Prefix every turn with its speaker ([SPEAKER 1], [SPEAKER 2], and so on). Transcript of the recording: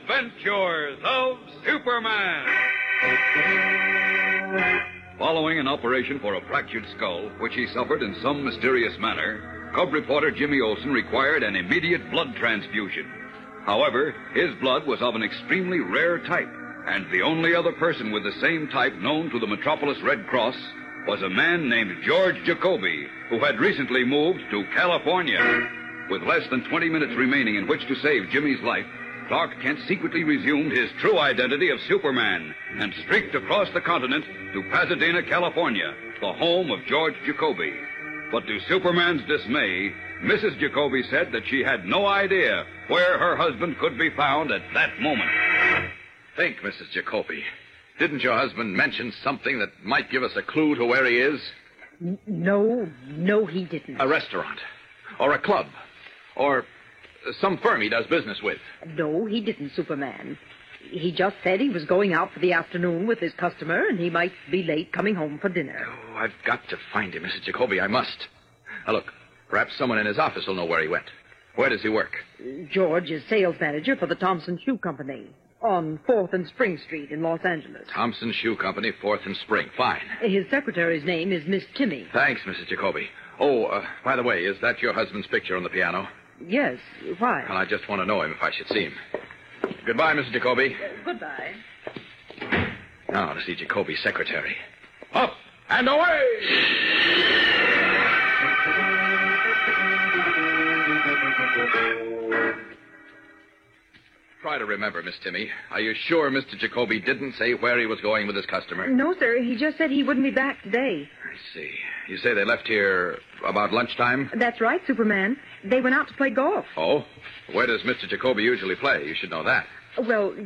[SPEAKER 1] Adventures of Superman. Following an operation for a fractured skull, which he suffered in some mysterious manner, Cub reporter Jimmy Olsen required an immediate blood transfusion. However, his blood was of an extremely rare type, and the only other person with the same type known to the Metropolis Red Cross was a man named George Jacoby, who had recently moved to California. With less than 20 minutes remaining in which to save Jimmy's life, Clark Kent secretly resumed his true identity of Superman and streaked across the continent to Pasadena, California, the home of George Jacoby. But to Superman's dismay, Mrs. Jacoby said that she had no idea where her husband could be found at that moment.
[SPEAKER 2] Think, Mrs. Jacoby. Didn't your husband mention something that might give us a clue to where he is?
[SPEAKER 3] No, he didn't.
[SPEAKER 2] A restaurant. Or a club. Or some firm he does business with.
[SPEAKER 3] No, he didn't, Superman. He just said he was going out for the afternoon with his customer, and he might be late coming home for dinner.
[SPEAKER 2] Oh, I've got to find him, Mrs. Jacoby. I must. Now, look, perhaps someone in his office will know where he went. Where does he work?
[SPEAKER 3] George is sales manager for the Thompson Shoe Company on 4th and Spring Street in Los Angeles.
[SPEAKER 2] Thompson Shoe Company, 4th and Spring. Fine.
[SPEAKER 3] His secretary's name is Miss Timmy.
[SPEAKER 2] Thanks, Mrs. Jacoby. Oh, by the way, is that your husband's picture on the piano?
[SPEAKER 3] Yes. Why?
[SPEAKER 2] Well, I just want to know him if I should see him. Goodbye, Mrs. Jacoby.
[SPEAKER 3] Goodbye.
[SPEAKER 2] Now to see Jacoby's secretary. Up and away! Try to remember, Miss Timmy. Are you sure Mr. Jacoby didn't say where he was going with his customer?
[SPEAKER 3] No, sir. He just said he wouldn't be back today.
[SPEAKER 2] I see. You say they left here about lunchtime?
[SPEAKER 3] That's right, Superman. They went out to play golf.
[SPEAKER 2] Oh? Where does Mr. Jacoby usually play? You should know that.
[SPEAKER 3] Well,